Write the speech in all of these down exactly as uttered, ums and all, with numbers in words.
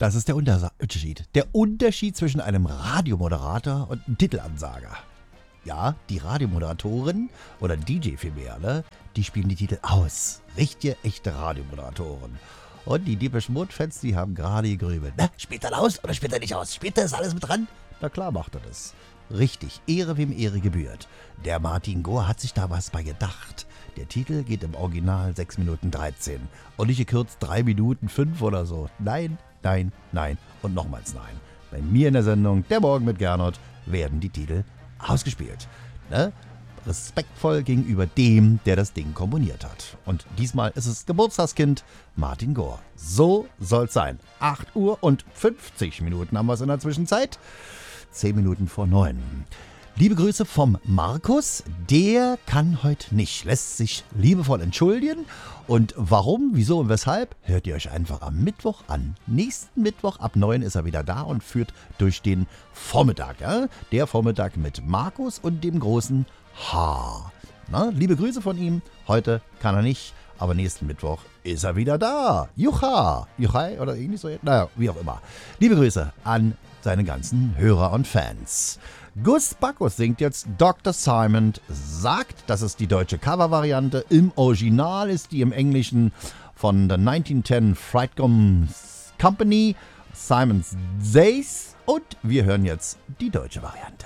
Das ist der Unterschied. Der Unterschied zwischen einem Radiomoderator und einem Titelansager. Ja, die Radiomoderatoren oder D J vielmehr, ne, die spielen die Titel aus. Richtige, echte Radiomoderatoren. Und die Depeche Mode-Fans, die haben gerade gegrübelt. Na, spielt er aus oder spielt er nicht aus? Spielt er das alles mit dran? Na klar macht er das. Richtig, Ehre wem Ehre gebührt. Der Martin Gore hat sich da was bei gedacht. Der Titel geht im Original sechs Minuten dreizehn und nicht gekürzt drei Minuten fünf oder so. Nein, nein, nein und nochmals nein. Bei mir in der Sendung Der Morgen mit Gernot werden die Titel ausgespielt. Ne? Respektvoll gegenüber dem, der das Ding komponiert hat. Und diesmal ist es Geburtstagskind Martin Gore. So soll's sein. acht Uhr und fünfzig Minuten haben wir es in der Zwischenzeit. zehn Minuten vor neun. Liebe Grüße vom Markus. Der kann heute nicht, lässt sich liebevoll entschuldigen. Und warum, wieso und weshalb, hört ihr euch einfach am Mittwoch an. Nächsten Mittwoch ab neun ist er wieder da und führt durch den Vormittag. Ja? Der Vormittag mit Markus und dem großen H. Na, liebe Grüße von ihm. Heute kann er nicht, aber nächsten Mittwoch ist er wieder da. Jucha, Juchai oder irgendwie so. Naja, wie auch immer. Liebe Grüße an seine ganzen Hörer und Fans. Gus Bacchus singt jetzt Doktor Simon sagt, das ist die deutsche Covervariante. Im Original ist die im Englischen von der neunzehnhundertzehn Frightcom Company, Simon Says. Und wir hören jetzt die deutsche Variante.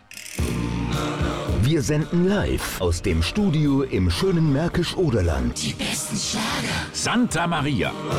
Wir senden live aus dem Studio im schönen Märkisch-Oderland. Die besten Schlager. Santa Maria.